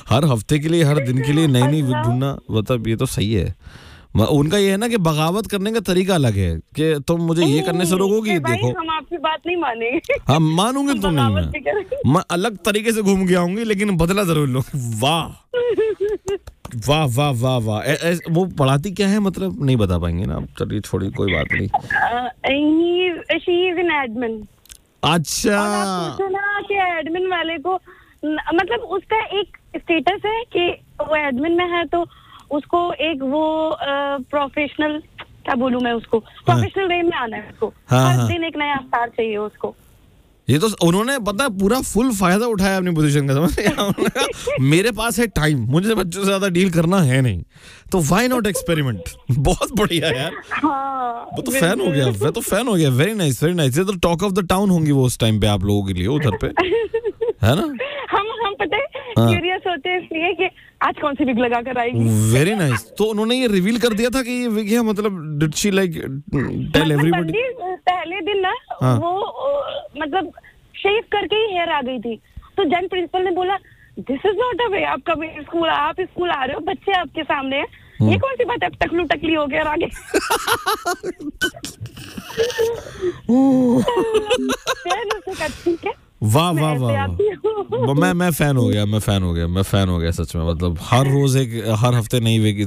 हर हफ्ते के लिए, हर दिन के लिए नई नई विग ढूंढना, मतलब ये तो सही है। उनका ये है ना कि बगावत करने का तरीका अलग है कि तुम मुझे ये करने से रोकोगी, देखो हम आपकी बात नहीं मानेंगे। हाँ मानूंगी तो नहीं, मैं अलग तरीके से घूम के आऊंगी लेकिन बदला जरूर लूंगी। वाह वाह वाह वाह वाह। वो पढ़ाती क्या है, मतलब नहीं बता पाएंगे ना आप, चलिए छोड़िए कोई बात नहीं। She is in admin. अच्छा, सुना कि एडमिन वाले को, मतलब उसका एक स्टेटस है कि वो एडमिन में है तो उसको एक वो प्रोफेशनल, क्या बोलूं मैं उसको, प्रोफेशनल वे में आना है उसको। हर दिन एक नया अवतार चाहिए उसको। ये तो उन्होंने पता है पूरा फुल फायदा उठाया अपनी पोजीशन का, समझ। मेरे पास है टाइम, मुझे बच्चों से ज्यादा डील करना है नहीं, तो व्हाई नॉट एक्सपेरिमेंट। बहुत बढ़िया यार। हाँ, वो तो फैन हो गया, मैं तो फैन हो गया। Very nice very nice. ये तो टॉक ऑफ द टाउन होंगी वो उस टाइम पे आप लोगों के लिए उधर पे, है ना। हम पता है क्यूरियस होते हैं इसलिए कि आज कौन सी विग लगा कर आएगी। Very nice. तो उन्होंने ये रिवील कर दिया था कि ये विग है, मतलब did she like tell everybody? पहले दिन ना वो मतलब शेव करके ही हेयर आ गई थी, तो जन प्रिंसिपल ने बोला दिस इज नॉट अ वे, आप स्कूल आ रहे हो, बच्चे आपके सामने हैं, ये कौन सी बात है, टकलू टकली हो गया और आगे। ठीक है, वाह वाह वाह। मैं फैन हो गया सच में। मतलब हर रोज हर हफ्ते नई वेग।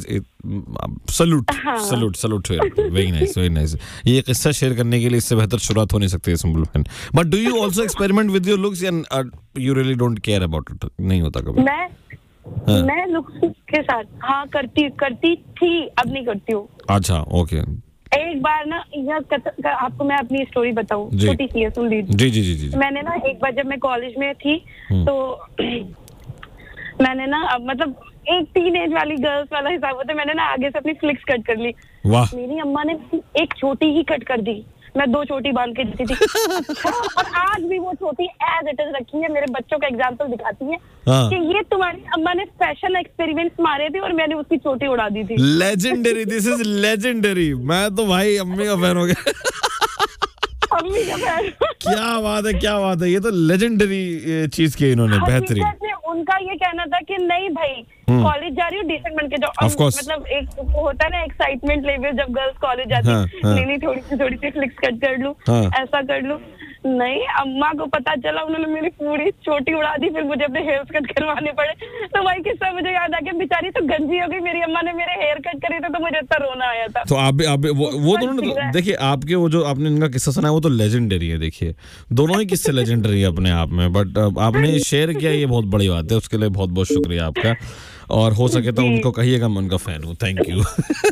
सलूट। Very nice. ये किस्सा शेयर करने के लिए इससे बेहतर शुरुआत हो नहीं सकती है simple fan. But do you also experiment with your looks and you really don't care about it? नहीं होता कभी? मैं लुक्स के साथ हाँ करती थी, अब नहीं करती हूँ। अच्छा ओके। एक बार ना आपको मैं अपनी स्टोरी बताऊं, छोटी सी है, सुन लीजिए। जी। मैंने ना एक बार जब मैं कॉलेज में थी तो मैंने ना मतलब एक टीनेज वाली गर्ल्स वाला हिसाब होता है, मैंने ना आगे से अपनी फ्लिक्स कट कर ली। मेरी अम्मा ने एक छोटी ही कट कर दी, मैं 2 छोटी बांध के देती थी। अच्छा, और आज भी वो छोटी एज इट इज रखी है, मेरे बच्चों का एग्जांपल दिखाती है कि ये तुम्हारी अम्मा ने स्पेशल एक्सपेरिमेंट्स मारे थे और मैंने उसकी चोटी उड़ा दी थी। Legendary, this is legendary. मैं तो भाई अम्मी का फैन हो गया। अम्मी का फैन। क्या बात है। ये तो लेजेंडरी चीज की इन्होंने, बेहतरीन। उनका ये कहना था कि नहीं भाई, कॉलेज जा रही हूँ डिसेंट बन के जाओ। मतलब एक होता है ना एक्साइटमेंट लेवल जब गर्ल्स कॉलेज जाती है, नहीं थोड़ी सी फ्लिक्स कट कर लूं, ऐसा कर लूं। नहीं, अम्मा को पता चला, उन्होंने मेरी पूरी चोटी उड़ा दी, फिर मुझे अपने हेयर कट करवाने पड़े। तो वही किस्सा मुझे याद आ गया, बेचारी तो गंजी हो गई, मेरी अम्मा ने मेरे हेयर कट करे थे तो मुझे इतना रोना आया था। तो आप वो दोनों देखिए, आपके वो जो आपने इनका किस्सा सुना है वो तो लेजेंडरी है। देखिए दोनों ही किस्से लेजेंडरी है अपने आप में, बट आपने शेयर किया, ये बहुत बड़ी बात है, उसके लिए बहुत बहुत शुक्रिया आपका। और हो सके तो उनको कहिएगा मैं उनका फैन हूँ। Thank you.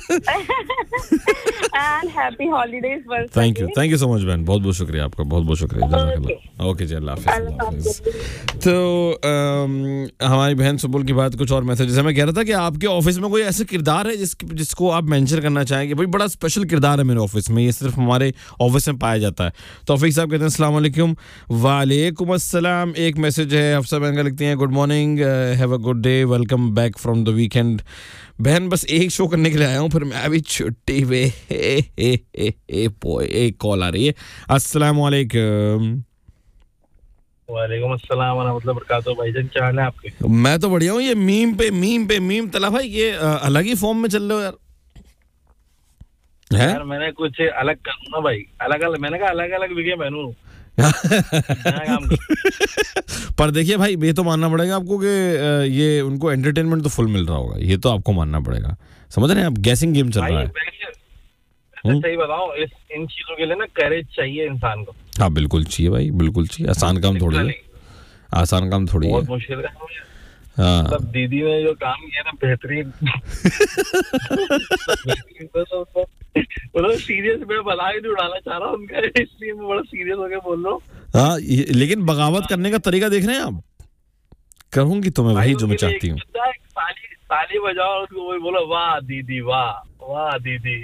And happy holidays. Thank you so much बहन, बहुत बहुत शुक्रिया आपका, बहुत बहुत शुक्रिया। ओके जी, अल्लाह हाफिज़। तो हमारी बहन सुबुल की बात, कुछ और मैसेजेस है। मैं कह रहा था कि आपके ऑफिस में कोई ऐसा किरदार है जिसको आप मेंशन करना चाहेंगे, भाई बड़ा स्पेशल किरदार है मेरे ऑफिस में, ये सिर्फ हमारे ऑफिस में पाया जाता है। तौफीक साहब कहते हैं अस्सलाम वालेकुम। वालेकुम अस्सलाम। एक मैसेज है, हफ्सा बहन का लिखती हैं good morning, have a good day, welcome back from the weekend. बहन बस एक शो करने के लिए आया हूँ, फिर मैं अभी छुट्टी पे। एक कॉल आ रही है। अस्सलाम वालेकुम। वालेकुम अस्सलाम व रहमतुल्लाहि व बरकातहू। भाईजान क्या हाल है आपके? मैं तो बढ़िया हूँ। ये मीम तला भाई, ये अलग ही फॉर्म में चल रहे हो यार। यार मैंने कुछ अलग करूँ ना भाई, मैंने कहा अलग अलग विगे पहनूं। पर देखिए भाई, ये तो मानना पड़ेगा आपको कि ये उनको एंटरटेनमेंट तो फुल मिल रहा होगा, ये तो आपको मानना पड़ेगा। समझ रहे हैं आप, गैसिंग गेम चल रहा है। सही बताओ, इन चीजों के लिए ना करेज चाहिए इंसान को। हाँ बिल्कुल चाहिए भाई, बिल्कुल चाहिए। आसान काम थोड़ी है, बहुत मुश्किल काम है। मतलब दीदी ने जो काम किया ना, बेहतरीन। सीरियस, मैं भला ही नहीं उड़ाना चाह रहा उनका, इसलिए मैं बड़ा सीरियस होकर बोल रहा हूँ। हाँ, लेकिन बगावत करने का तरीका देख रहे हैं आप। कहूंगी तो मैं वही जो मैं चाहती हूँ। ताली बजाओ और उसको वही बोलो, वाह दीदी, वाह दीदी।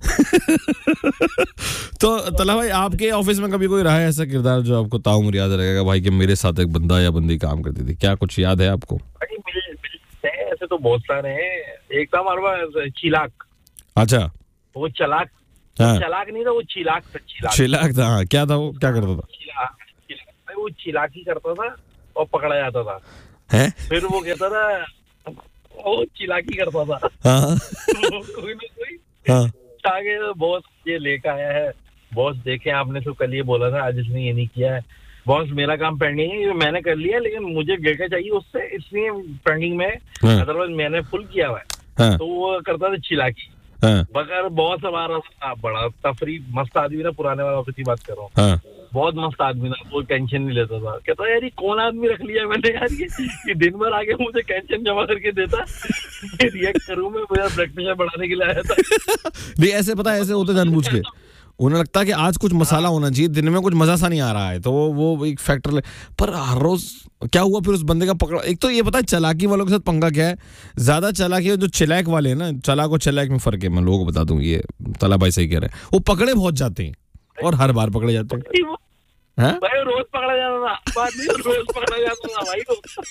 तो तला भाई, आपके ऑफिस में कभी कोई रहा है ऐसा किरदार जो आपको ताउम्र याद रहेगा भाई कि मेरे साथ एक बंदा या बंदी काम करती थी? क्या कुछ याद है आपको? ऐसे तो बहुत सारे हैं। एक था हमारे पास चिलाक। अच्छा, वो चलाक। हाँ। चलाक नहीं था, वो चिलाक था। चिलाक था। हाँ, क्या था वो, क्या करता था? वो चिलाकी करता था और पकड़ा जाता था। है? फिर वो कहता था, वो चिलाकी करता था। हाँ कोई ना कोई आगे, बॉस ये लेकर आया है, बॉस देखे आपने तो कल ये बोला था, आज इसने ये नहीं किया है, बॉस मेरा काम पेंडिंग है, ये मैंने कर लिया लेकिन मुझे लेकर चाहिए उससे, इसलिए पेंडिंग में, अदरवाइज मैंने फुल किया हुआ है। तो वो करता था चिलाकी। मगर बॉस हमारा बड़ा तफरी मस्त आदमी ना, पुराने वाला ऑफिस की बात कर रहा हूँ, बहुत मस्त आदमी ना, कोई टेंशन नहीं लेता था। कहता यार ये कौन आदमी रख लिया मैंने यार, ये दिन भर आके मुझे टेंशन जमा करके देता, रिएक्ट करूँ मैं, मेरा ब्लड प्रेशर बढ़ाने के लिए आया था। नहीं ऐसे पता है, ऐसे होते जानबूझ के, उन्हें लगता है कि आज कुछ मसाला होना चाहिए, दिन में कुछ मजा सा नहीं आ रहा है, तो वो एक फैक्टर। पर हर रोज क्या हुआ फिर उस बंदे का पकड़ा। एक तो ये पता है चालाकी वालों के साथ पंगा क्या है, ज्यादा चालाकी है जो चिलैक वाले हैं ना, चालाक और चिलैक में फर्क है, मैं लोगों को बता दूं, ये तला भाई सही कह रहे हैं, वो पकड़े बहुत जाते हैं और हर बार पकड़े जाते हैं। भाई रोज पकड़ा जाता था, रोज पकड़ा जाता था भाई,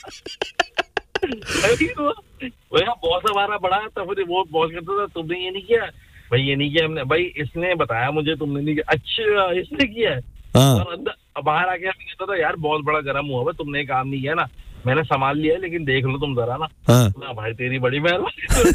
बॉस हमारा बड़ा था, फिर वो बॉस कहता था तुमने ये नहीं किया भाई, ये नहीं किया हमने, भाई इसने बताया मुझे, तुमने नहीं किया, अच्छा इसने किया है। और अंदर बाहर आके कहता था यार बहुत बड़ा गर्म हुआ है, तुमने काम नहीं किया ना, मैंने संभाल लिया है, लेकिन देख लो तुम जरा ना। ना भाई तेरी बड़ी मेहरबानी।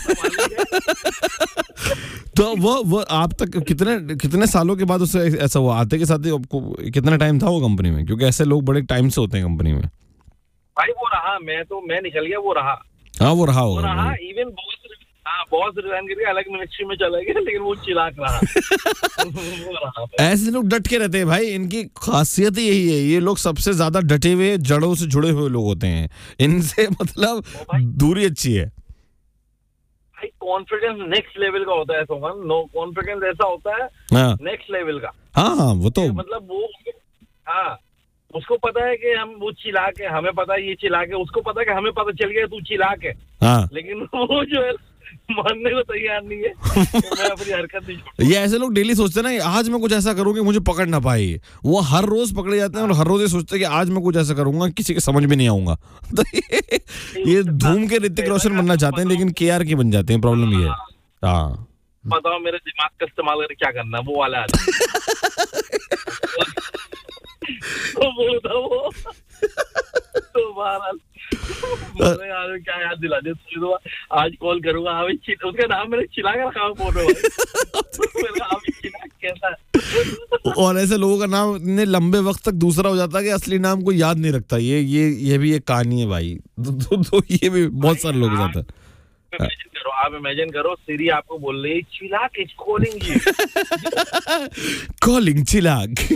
तो वो आप तक कितने सालों के बाद उससे ऐसा हुआ, आते के साथ ही आपको कितना टाइम था वो कंपनी में, क्योंकि ऐसे लोग बड़े टाइम से होते हैं कंपनी में। भाई वो रहा, मैं निकल गया, वो रहा। हाँ वो रहा होगा, रहा इवन बॉस रिजाइन करके अलग मिनिस्ट्री में चला गया, लेकिन वो चिलाक रहा। ऐसे लोग डट के रहते हैं भाई, इनकी खासियत ही यही है, ये लोग सबसे ज्यादा डटे हुए, जड़ों से जुड़े हुए लोग होते हैं, इनसे मतलब दूरी अच्छी है। भाई कॉन्फिडेंस नेक्स्ट लेवल का होता है, नो कॉन्फिडेंस ऐसा होता है नेक्स्ट लेवल का। हाँ वो तो मतलब वो, हाँ उसको पता है कि हम वो चिलाक है, हमें पता है ये चिलाक है, उसको पता है कि हमें पता चल गया तू चिलाक है, लेकिन वो जो है मानने को तैयार नहीं है। मैं अपनी हरकत नहीं। ये ऐसे लोग डेली सोचते हैं ना, आज मैं कुछ ऐसा करूंगा मुझे पकड़ ना पाए, वो हर रोज पकड़े जाते हैं और हर रोज ये सोचते हैं कि आज मैं कुछ ऐसा करूंगा किसी के समझ में नहीं आऊंगा। तो ये धूम के ऋतिक रोशन बनना चाहते हैं, लेकिन केआर के बन जाते हैं, प्रॉब्लम ये है। हाँ बताओ मेरे दिमाग का इस्तेमाल करके क्या करना, वो वाला वो तो बहरहाल क्या याद दिला दे, आज कॉल करूंगा, उसका नाम मैंने चिला कर रखा फोटो, कैसा है। और ऐसे लोगों का नाम इतने लंबे वक्त तक दूसरा हो जाता है कि असली नाम कोई याद नहीं रखता। ये भी एक कहानी है भाई। तो ये भी बहुत सारे लोग जाता है। आप इमेजिन करो, सीरी आपको बोल रही है चिलाक इज कॉलिंग यू, कॉलिंग चिलाक।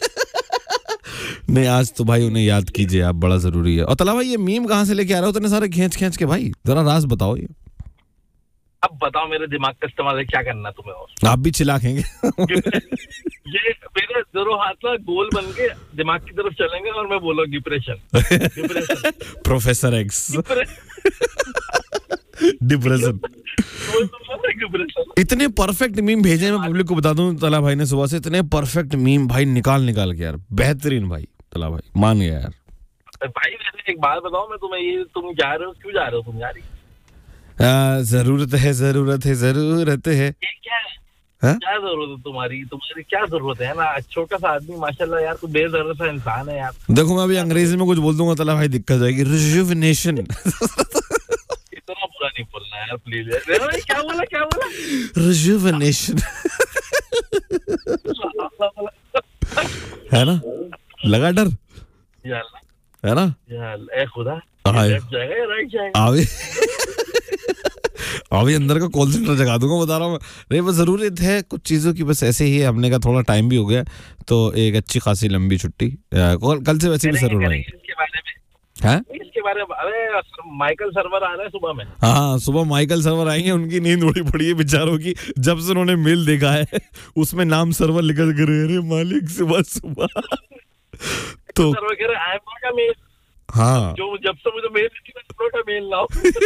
नहीं आज तो भाई उन्हें याद कीजिए आप, बड़ा जरूरी है। और तला भाई ये मीम कहाँ से लेके आ रहे हो इतने सारे खींच के भाई, जरा राज बताओ। ये अब बताओ मेरे दिमाग का इस्तेमाल क्या करना तुम्हें, और आप भी चिल्ला खेंगे। ये मेरे दोनों हाथ में गोल बन के दिमाग की तरफ चलेंगे और मैं बोलो डिप्रेशन। Professor x depression. इतने परफेक्ट मीम भेजे, मैं पब्लिक को बता दूं तला भाई ने सुबह से इतने परफेक्ट मीम भाई निकाल के यार, बेहतरीन भाई। तला भाई मान गया यार। भाई वैसे एक बात बताओ, मैं तुम्हें ये, तुम जा रहे हो, क्यों जा रहे हो तुम यार? जरूरत है। क्या जरूरत है तुम्हारी क्या जरूरत है ना, छोटा सा आदमी माशाल्लाह यार, तू बेजरूरत सा इंसान है यार। देखो मैं अभी अंग्रेजी में कुछ बोल दूंगा तला भाई दिक्कत जाएगी। रिजुविनेशन। इतना बुरा नहीं बोलना यार प्लीज। क्या बोला? रिजुविनेशन। है ना, लगा डर है ना, ए खुदा जाएगा या राइट जाएगा। अभी अंदर का कॉल सेंटर जगा दूंगा, बता रहा हूँ। नहीं बस जरूरत है कुछ चीजों की, बस ऐसे ही है। हमने का थोड़ा टाइम भी हो गया, तो एक अच्छी खासी लंबी छुट्टी कल से वैसे भी जरूर आएगी। इसके बारे में अरे माइकल सर्वर आ रहा है सुबह में। हाँ सुबह माइकल सर्वर आएंगे, उनकी नींद उड़ी पड़ी है बेचारों की, जब से उन्होंने मेल देखा है उसमें नाम सर्वर लिखा कर रहे मालिक सुबह। तो सर्वर कह रहे का मेल, हाँ जो जब से मुझे मेल लाओ।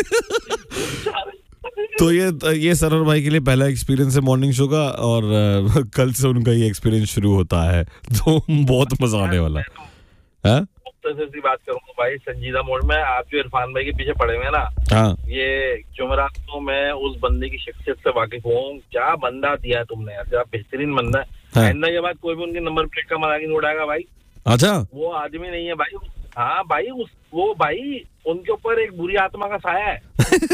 तो ये सरवर भाई के लिए पहला एक्सपीरियंस है मॉर्निंग शो का, और कल से उनका ये एक्सपीरियंस शुरू होता है, तो बहुत मजा आने वाला है। सी बात करूंगा भाई संजीदा मोड में, आप जो इरफान भाई के पीछे पड़े हुए हैं ना, हाँ ये जुमेरात को मैं उस बंदे की शख्सियत से वाकिफ हूँ। क्या बंदा दिया है तुमने यार, क्या बेहतरीन बंदा है। आइंदा के बाद कोई भी उनके नंबर प्लेट का मजाक नहीं उड़ाएगा भाई। अच्छा वो आदमी नहीं है भाई, हाँ भाई, वो भाई उनके ऊपर एक बुरी आत्मा का साया है।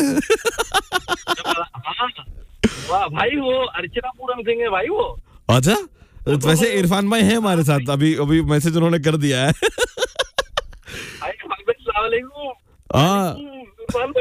हाँ, वाह भाई, वो अर्चना पूरन सिंह है भाई वो। अच्छा, वैसे इरफान भाई हैं हमारे साथ, अभी मैसेज उन्होंने कर दिया है। इरफान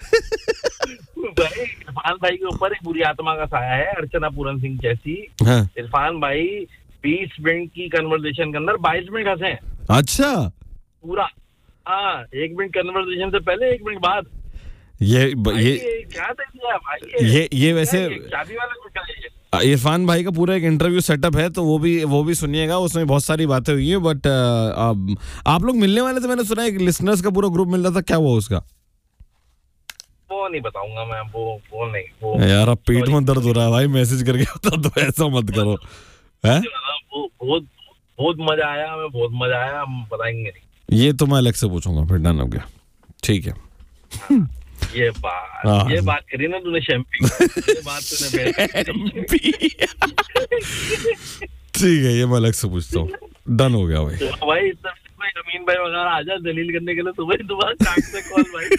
भाई के ऊपर एक बुरी आत्मा का साया है, अर्चना पूरन सिंह जैसी। हाँ। इरफान भाई 20 मिनट की कन्वर्सेशन के अंदर 22 मिनट हंसे। अच्छा, पूरा। हाँ, 1 मिनट कन्वर्सेशन से पहले, 1 मिनट बाद। ये क्या भाई, ये वैसे शादी वाला इरफान भाई का पूरा एक इंटरव्यू सेटअप है, तो वो भी सुनिएगा, उसमें बहुत सारी बातें हुई है। बट आप लोग मिलने वाले थे, मैंने सुना है, लिसनर्स का पूरा ग्रुप मिल रहा था, क्या हुआ उसका? वो नहीं बताऊंगा मैं, वो नहीं, वो यार अब पेट में दर्द हो रहा है भाई, मैसेज करके बता दो, ऐसा मत करो। है बहुत मजा आया, हमें बहुत मजा आया, हम बताएंगे नहीं। ये तो मैं अलग से पूछूंगा, फिर डन हो गया, ठीक है। ये बात करी ना तूने शैम्पी, ये बात तूने ठीक है, ये मैं अलग से पूछता हूँ, डन हो गया भाई। अमीन भाई वगैरह आजा दलील करने के लिए, सुबह काट से कॉल भाई।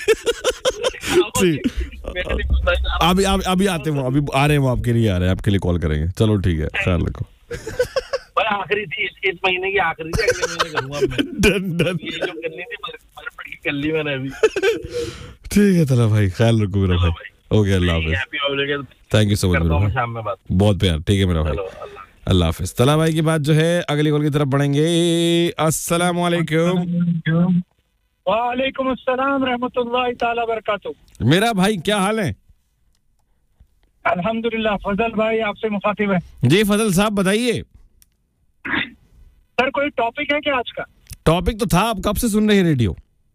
अभी आते हैं, अभी आ रहे हैं, वो आपके लिए आ रहे हैं, आपके लिए कॉल करेंगे। चलो ठीक है, ख्याल रखो। आखिरी थी, इस महीने की आखिरी थी, अगले महीने करूंगा मैं। डन ये जो करनी थी कर ली मैंने अभी। ठीक है तला भाई, ख्याल रखो मेरा भाई। Okay, Allah Hafiz, thank you so much मेरा भाई, शाम में बात, बहुत प्यार। ठीक है मेरा भाई, अल्लाह हाफिज। तला भाई की बात जो है, अगली कॉल की तरफ बढ़ेंगे। अस्सलाम वालेकुम। वालेकुम अस्सलाम रहमतुल्लाहि ताला बरकातहू। मेरा भाई क्या हाल है? अल्हम्दुलिल्लाह। फजल भाई आपसे मुखातिब है। जी फजल साहब बताइए। सर कोई टॉपिक है क्या आज का? टॉपिक तो था, आप कब से सुन रहे हैं रेडियो?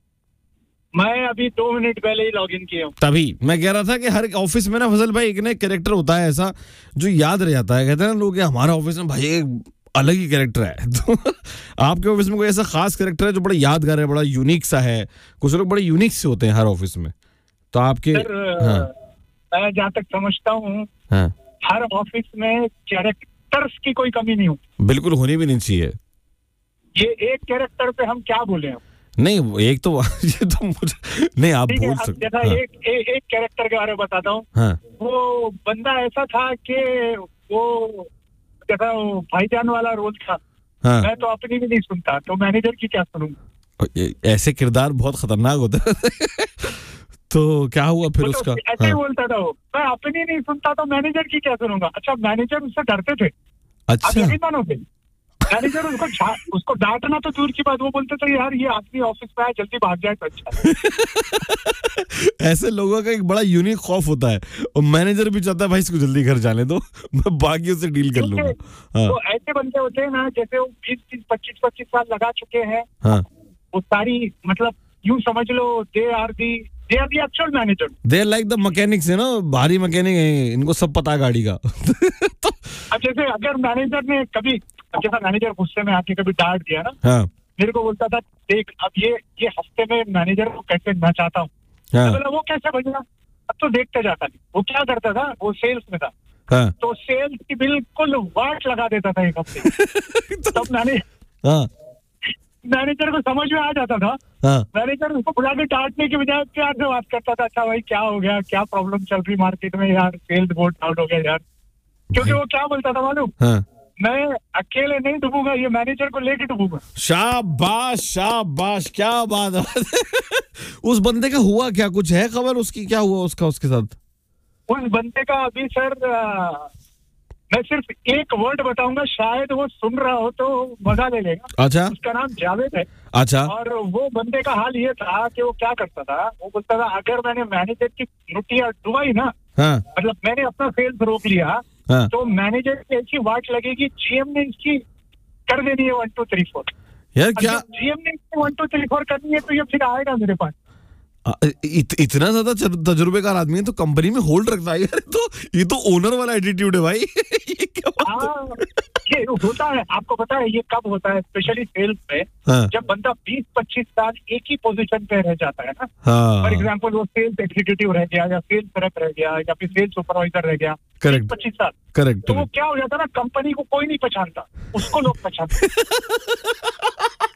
मैं अभी 2 मिनट पहले ही लॉग इन किया हूँ। तभी मैं कह रहा था कि हर ऑफिस में ना फजल भाई एक ना कैरेक्टर होता है ऐसा जो याद रह जाता है। कहते हैं ना लोग, हमारा ऑफिस में भाई एक अलग ही कैरेक्टर है। तो आपके ऑफिस में कोई ऐसा खास कैरेक्टर है जो बड़ा यादगार है, बड़ा यूनिक सा है? कुछ लोग बड़े यूनिक से होते हैं हर ऑफिस में, तो आपके? हाँ। मैं जहाँ तक समझता हूँ, हाँ, हर ऑफिस में कैरेक्टर्स की कोई कमी नहीं होती। बिल्कुल होनी भी नहीं चाहिए। ये एक कैरेक्टर पे हम क्या बोले हैं? नहीं, एक तो ये तो मुझे नहीं, आप बोल सकते। जैसा हाँ। एक कैरेक्टर के बारे में बताता हूँ। हाँ। वो बंदा ऐसा था कि वो जैसा भाईजान वाला रोल था। हाँ। मैं तो अपनी भी नहीं सुनता, तो मैनेजर की क्या सुनूंगा? ऐसे किरदार बहुत खतरनाक होते हैं। तो क्या हुआ फिर उसका? ऐसे ही बोलता था वो, मैं अपनी नहीं सुनता तो मैनेजर की क्या सुनूंगा। अच्छा, मैनेजर उससे डरते थे। अच्छा, आप यकीन मानोगे, मैनेजर उसको डांटना तो दूर की बात, वो बोलते थे यार ये आदमी ऑफिस में आया, जल्दी भाग जाए तो अच्छा। ऐसे लोगों का एक बड़ा यूनिक खौफ होता है, और मैनेजर भी चाहता है भाई इसको जल्दी घर जाने दो, मैं बाकियों से डील कर लूंगा। हाँ। तो ऐसे बंदे होते हैं ना, जैसे वो 20-25 साल लगा चुके हैं। हाँ। वो सारी, मतलब यूं समझ लो, they are the actual manager. They are like the mechanics है ना, भारी मैकेनिक है, इनको सब पता है गाड़ी का। तो अब जैसे अगर मैनेजर ने कभी, जैसा मैनेजर गुस्से में आके कभी डांट दिया ना, हाँ। मेरे को बोलता था देख अब ये हफ्ते में मैनेजर को कैसे मैं चाहता हूँ। बोला वो कैसे बजना, अब तो देखते जाता नहीं। वो क्या करता था, वो सेल्स में था। हाँ। तो सेल्स की बिल्कुल वाट लगा देता था एक हफ्ते। तब मैनेजर को समझ में आ जाता था। हाँ। मैनेजर उसको बुला के डांटने की बजाय प्यार से बात करता था। अच्छा भाई क्या हो गया, क्या प्रॉब्लम चल रही मार्केट में यार, सेल्स बहुत डाउन हो गया यार। क्योंकि वो क्या बोलता था मालूम? हाँ। मैं अकेले नहीं डूबूंगा, ये मैनेजर को लेके डूबूंगा। शाबाश शाबाश, क्या बात है। उस बंदे का हुआ क्या, कुछ है खबर उसकी, क्या हुआ उसके साथ? उस बंदे का अभी सर मैं सिर्फ एक वर्ड बताऊंगा, शायद वो सुन रहा हो तो मजा ले लेगा। अच्छा। उसका नाम जावेद है। अच्छा। और वो बंदे का हाल ये था कि वो क्या करता था, वो बोलता था अगर मैंने मैनेजर की रोटियां डुबाई ना, हाँ। मतलब मैंने अपना सेल्स रोक लिया, हाँ। तो मैनेजर की ऐसी वाट लगेगी, जीएम ने इसकी कर देनी है 1 2 3 4। यार क्या जीएम ने इसकी 1 2 3 4 करनी है, तो ये फिर आएगा मेरे पास। इतना ज्यादा तजुर्बेकार आदमी है तो कंपनी में होल्ड रखता है यार। तो ये तो ओनर वाला एटीट्यूड है भाई। ये क्या बात है? ये होता है, आपको पता है ये कब होता है, स्पेशली सेल्स में। हाँ। जब बंदा 20-25 साल एक ही पोजीशन पे रह जाता है ना। हाँ। फॉर एग्जांपल वो सेल्स एग्जीक्यूटिव रह गया, या सेल्स रेप रह गया, या फिर सेल्स सुपरवाइजर रह गया, 25 साल। करेक्ट। तो वो क्या हो जाता है ना, कंपनी को कोई नहीं पहचानता, उसको लोग पहचानते।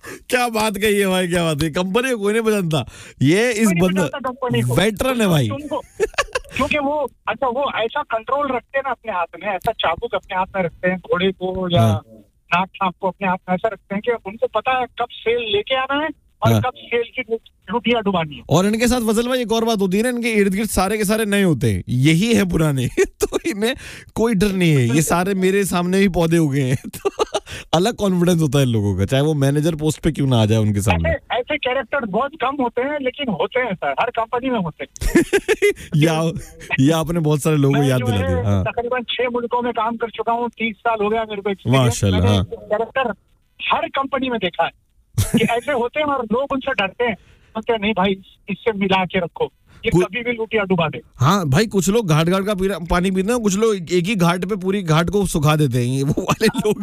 क्या बात कही है भाई, क्या बात है। कंपनी को कोई नहीं पहचानता, ये इस बंदा वेटरन है भाई। क्योंकि वो अच्छा वो ऐसा कंट्रोल रखते हैं ना अपने हाथ में, ऐसा चाबुक अपने हाथ में रखते हैं, घोड़े को या नाक छाप को अपने हाथ में ऐसा रखते हैं कि उनको पता है कब सेल लेके आना है और कब सेल की लुटिया डुबानी है। और इनके साथ फजल भाई एक और बात होती है ना, इनके इर्द गिर्द सारे के सारे नए होते हैं, यही है पुराने। तो इन्हें कोई डर नहीं है, ये सारे मेरे सामने ही पौधे उगे हैं। तो अलग कॉन्फिडेंस होता है इन लोगों का, चाहे वो मैनेजर पोस्ट पे क्यों ना आ जाए उनके सामने। ऐसे कैरेक्टर बहुत कम होते हैं, लेकिन होते हैं सर, हर कंपनी में होते हैं। या आपने बहुत सारे लोगों को याद दिला दिया। तकरीबन 6 मुल्कों में काम कर चुका हूँ, 30 साल हो गया मेरे को। माशाल्लाह। कैरेक्टर हर कंपनी में देखा है कि ऐसे होते हैं और लोग उनसे डरते हैं, कहते हैं नहीं भाई इससे मिला के रखो, ये कभी भी लुटिया डुबा दे। हाँ भाई, कुछ लोग घाट घाट का पानी पीते हैं, कुछ लोग एक ही घाट पे पूरी घाट को सुखा देते हैं, ये वो वाले लोग।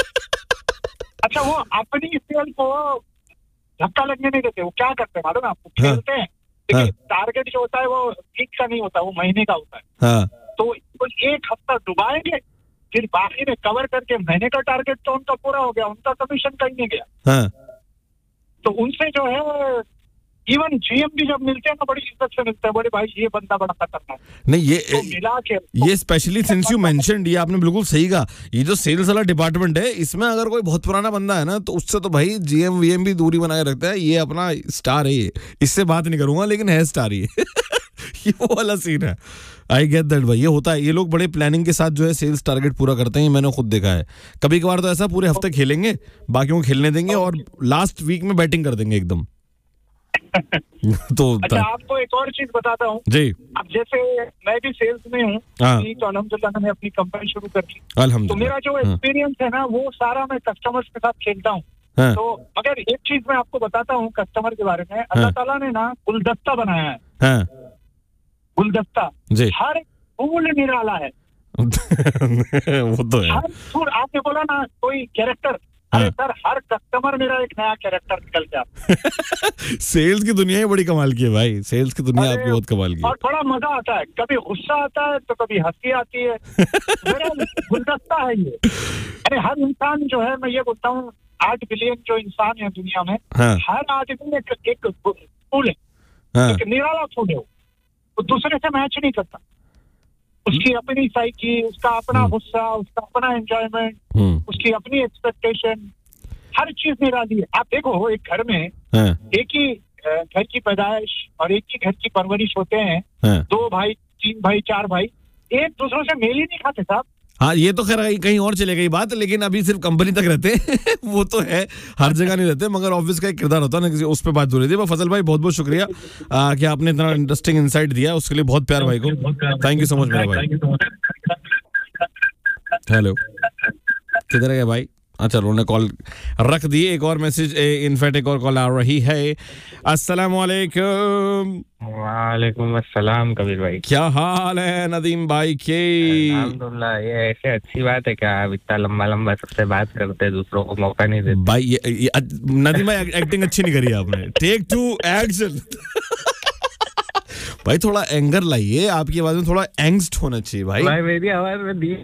अच्छा, वो अपनी सेल को धक्का लगने नहीं देते, वो क्या करते हैं मालूम है आपको? खेलते हैं, लेकिन टारगेट जो होता है वो वीक का नहीं होता, वो महीने का होता है। तो एक हफ्ता डुबाएंगे, फिर बाकी में कवर करके महीने का टारगेट तो उनका पूरा हो गया, उनका कमीशन कहीं नहीं गया। तो उनसे जो है इवन जीएम भी जब मिलते हैं ना बड़ी इज्जत से मिलते हैं, बड़े भाई ये बंदा बड़ा खतरनाक। नहीं ये तो मिला के ये स्पेशली सिंस यू मेंशन्ड, ये आपने बिल्कुल सही कहा, ये जो सेल्स वाला डिपार्टमेंट है, इसमें अगर कोई बहुत पुराना बंदा है ना, तो उससे तो भाई जीएम वीएम भी दूरी बनाए रखता है। ये अपना स्टार है, ये इससे बात नहीं करूंगा, लेकिन है स्टार ये। ये वो वाला सीन है। आई गेट दैट भाई, ये होता है, ये लोग बड़े प्लानिंग के साथ जो है सेल्स टारगेट पूरा करते हैं, मैंने खुद देखा है। कभी कभार तो ऐसा पूरे हफ्ते खेलेंगे, बाकियों को खेलने देंगे और लास्ट वीक में बैटिंग कर देंगे एकदम। तो अच्छा, आपको एक और चीज बताता हूँ जी। अब जैसे मैं भी सेल्स में हूँ, तो अल्हम्दुलिल्लाह मैंने अपनी कंपनी शुरू कर दी। तो मेरा जो एक्सपीरियंस है ना, वो सारा मैं कस्टमर्स के साथ खेलता हूँ। तो मगर एक चीज मैं आपको बताता हूँ कस्टमर के बारे में, अल्लाह ताला ने ना गुलदस्ता बनाया है। गुलदस्ता हर फूल निराला है। वो तो है। हर फूल, आपने बोला ना कोई कैरेक्टर, अरे सर हर कस्टमर मेरा एक नया कैरेक्टर निकल के आता। सेल्स की दुनिया ही बड़ी कमाल की है भाई, सेल्स की दुनिया आपकी बहुत कमाल की है। और थोड़ा मजा आता है, कभी गुस्सा आता है तो कभी हंसी आती है। मेरा गुलदस्ता है ये। अरे हर इंसान जो है, मैं ये बोलता हूँ 8 बिलियन जो इंसान है दुनिया में, हर आदमी में एक फूल है, एक निराला फूल है, वो दूसरे से मैच नहीं करता। उसकी अपनी साइकी, उसका अपना गुस्सा, उसका अपना एंजॉयमेंट, उसकी अपनी एक्सपेक्टेशन, हर चीज निराली है। आप देखो एक घर में एक ही घर की पैदाइश और एक ही घर की परवरिश होते हैं, 2 भाई, 3 भाई, 4 भाई, एक दूसरों से मेल ही नहीं खाते साहब। हाँ, ये तो खैर कहीं और चले गई बात, लेकिन अभी सिर्फ कंपनी तक रहते हैं। वो तो है, हर जगह नहीं रहते, मगर ऑफिस का एक किरदार होता है ना, किसी उस पर बात हो रही थी। फजल भाई बहुत बहुत शुक्रिया कि आपने इतना इंटरेस्टिंग इंसाइट दिया, उसके लिए बहुत प्यार भाई को। थैंक यू सो मच मेरा भाई। हेलो, किधर है भाई? अच्छा, उन्होंने कॉल रख दी। एक और मैसेज, इनफैक्ट एक और कॉल आ रही है। अस्सलाम वालेकुम। वालेकुम अस्सलाम कबीर भाई, क्या हाल है नदीम भाई के? अल्हम्दुलिल्लाह। ये ऐसे अच्छी बात है क्या? आप इतना लंबा लंबा सबसे बात करते हैं, दूसरों को मौका नहीं देते भाई। ये नदीम भाई एक्टिंग अच्छी नहीं करी आपने। Take 2 action. भाई थोड़ा एंगर लाइए, आपकी आवाज में थोड़ा एंग्स्ट होना चाहिए भाई। भाई मेरी आवाज में दी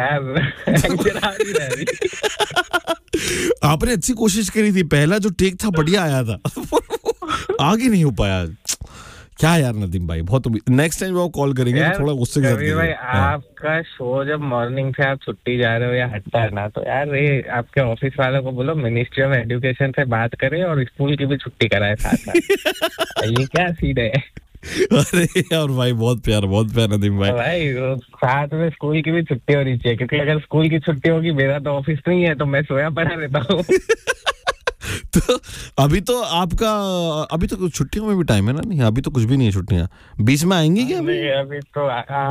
आपने अच्छी कोशिश करी थी, पहला जो टेक था बढ़िया आया था। आगे नहीं हो पाया क्या यार नदीम भाई। बहुत नेक्स्ट टाइम वो कॉल करेंगे थोड़ा गुस्से के साथ। भाई आपका शो जब मॉर्निंग से आप छुट्टी जा रहे हो या हटता है ना, तो यार ये आपके ऑफिस वालों को बोलो मिनिस्ट्री ऑफ एजुकेशन से बात करे और स्कूल की भी छुट्टी कराए साथ साथ। ये क्या सीन है? अरे यार भाई बहुत प्यार नदीम भाई साथ में स्कूल की भी छुट्टी होनी चाहिए, क्योंकि अगर स्कूल की छुट्टी होगी, मेरा तो ऑफिस नहीं है, तो मैं सोया पड़ा रहता हूँ। तो अभी तो आपका अभी तो छुट्टियों में भी टाइम है ना? नहीं, अभी तो कुछ भी नहीं है छुट्टियां, बीच में आएंगी क्या? अभी तो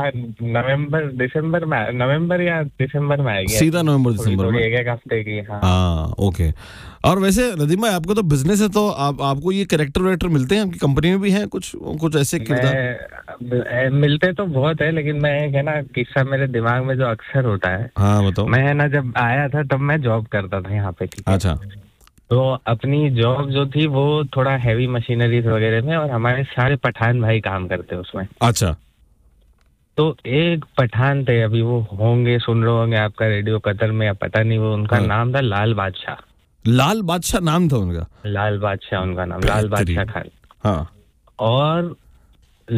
नवंबर या दिसंबर में आएगी, सीधा नवंबर दिसंबर में, एक हफ्ते की। हाँ ओके। और वैसे नदीम भाई आपको तो बिजनेस है, तो आपको ये कैरेक्टर वैरेक्टर मिलते हैं? आपकी कंपनी में भी हैं कुछ ऐसे किरदार? मिलते तो बहुत है, लेकिन मैं है ना, किस्सा मेरे दिमाग में जो अक्सर होता है। हाँ बताओ। मैं है ना, जब आया था तब मैं जॉब करता था यहाँ पे, ठीक है? अच्छा। तो अपनी जॉब जो थी वो थोड़ा हैवी मशीनरीज वगैरह में, और हमारे सारे पठान भाई काम करते उसमें। अच्छा। तो एक पठान थे, अभी वो होंगे, सुन रहे होंगे आपका रेडियो कतर में या पता नहीं, वो उनका नाम था लाल बादशाह। लाल बादशाह नाम था उनका? लाल बादशाह उनका नाम, लाल बादशाह खान। हाँ। और